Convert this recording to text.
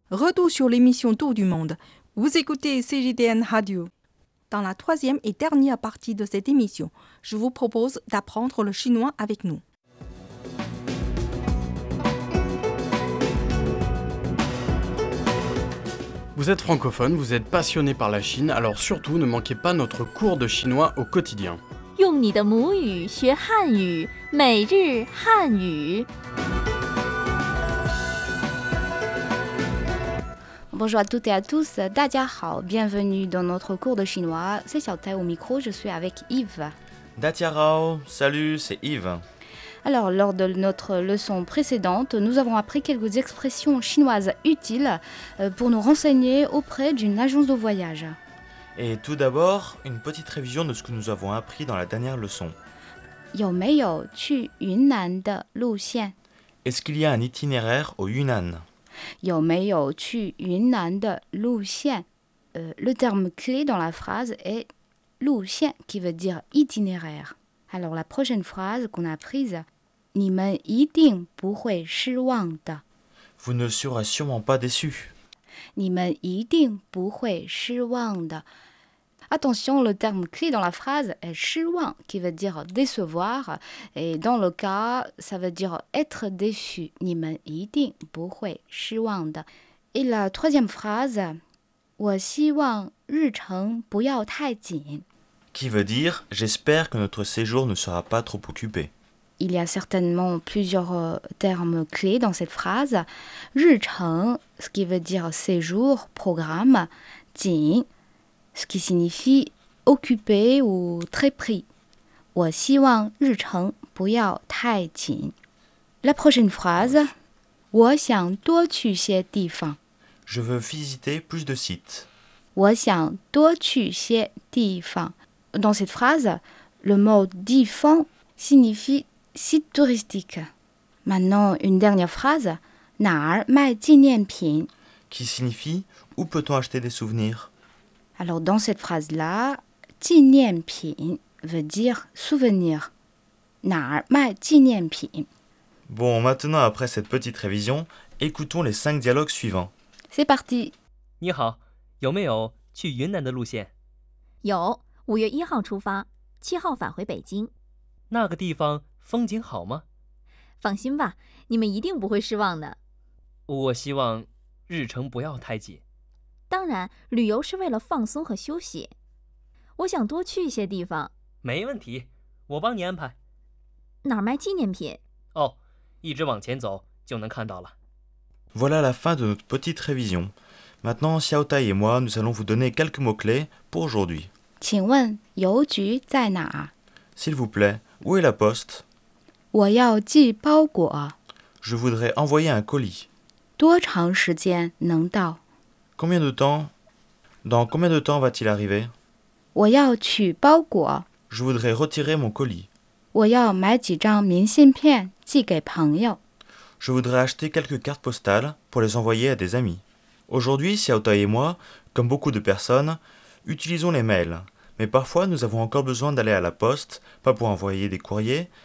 Retour sur l'émission Tour du Monde. Vous écoutez CJDN Radio. Dans la troisième et dernière partie de cette émission, je vous propose d'apprendre le chinois avec nous. Vous êtes francophone, vous êtes passionné par la Chine, alors surtout ne manquez pas notre cours de chinois au quotidien. 用你的母语学汉语，每日汉语。 Bonjour à toutes et à tous, 大家好, bienvenue dans notre cours de chinois. C'est Xiaotai au micro, je suis avec Yves. Datiarao, salut, c'est Yves. Alors, lors de notre leçon précédente, nous avons appris quelques expressions chinoises utiles pour nous renseigner auprès d'une agence de voyage. Et tout d'abord, une petite révision de ce que nous avons appris dans la dernière leçon. 有没有去云南的路线? Est-ce qu'il y a un itinéraire au Yunnan? 有没有去云南的路线? Le terme clé dans la phrase est 路线 qui veut dire itinéraire. Alors la prochaine phrase qu'on a apprise, 你们一定不会失望的. Vous ne serez sûrement pas déçus. 你们一定不会失望的. Attention, le terme clé dans la phrase est 失望 qui veut dire décevoir et dans le cas, ça veut dire être déçu. 你们一定不会失望的. Et la troisième phrase, 我希望日程不要太紧. Qui veut dire « J'espère que notre séjour ne sera pas trop occupé ». Il y a certainement plusieurs termes clés dans cette phrase. 日程, ce qui veut dire séjour, programme. 紧, ce qui signifie occupé ou très pris. 我希望日程不要太紧. La prochaine phrase, 我想多去些地方. Je veux visiter plus de sites. 我想多去些地方. Dans cette phrase, le mot 地方 signifie site touristique. Maintenant, une dernière phrase, 哪儿卖纪念品? Qui signifie « Où peut-on acheter des souvenirs ?» Alors, dans cette phrase-là, 纪念品 veut dire souvenir. 哪儿卖纪念品? Bon, maintenant, après cette petite révision, écoutons les 5 dialogues suivants. C'est parti. 你好，有没有去云南的路线？ 有，5月1号出发，7号返回北京。 那个地方风景好吗？ 放心吧，你们一定不会失望的。 我希望日程不要太紧。 当然，旅游是为了放松和休息。我想多去一些地方。 没问题，我帮你安排。 哪儿卖纪念品？ 哦，一直往前走就能看到了。 Voilà la fin de notre petite révision. Maintenant, Xiaotai et moi, nous allons vous donner quelques mots-clés pour aujourd'hui. 请问邮局在哪儿? S'il vous plaît, où est la poste? 我要寄包裹. Je voudrais envoyer un colis. 多长时间能到? Combien de temps? Dans combien de temps va-t-il arriver? 我要取包裹. Je voudrais retirer mon colis. 我要买几张明信片寄给朋友. Je voudrais acheter quelques cartes postales pour les envoyer à des amis. Aujourd'hui, Xiaotai et moi, comme beaucoup de personnes, utilisons les mails. Mais parfois, nous avons encore besoin d'aller à la poste, pas pour envoyer des courriers,